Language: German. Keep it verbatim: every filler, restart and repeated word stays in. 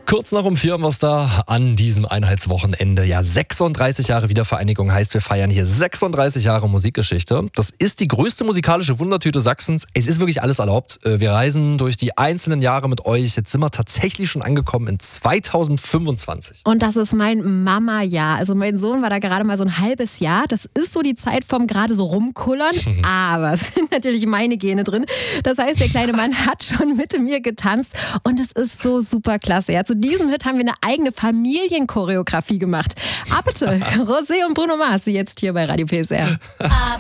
Kurz nach um vier haben wir es da an diesem Einheitswochenende. Ja, sechsunddreißig Jahre Wiedervereinigung heißt, wir feiern hier sechsunddreißig Jahre Musikgeschichte. Das ist die größte musikalische Wundertüte Sachsens. Es ist wirklich alles erlaubt. Wir reisen durch die einzelnen Jahre mit euch. Jetzt sind wir tatsächlich schon angekommen in zweitausendfünfundzwanzig. Und das ist mein Mama-Jahr. Also mein Sohn war da gerade mal so ein halbes Jahr. Das ist so die Zeit vom gerade so rumkullern. Aber es sind natürlich meine Gene drin. Das heißt, der kleine Mann hat schon mit mir getanzt. Und es ist so super klasse. Ja, zu diesem Hit haben wir eine eigene Familienchoreografie gemacht. Ab bitte, Rosé und Bruno Mars, jetzt hier bei Radio P S R.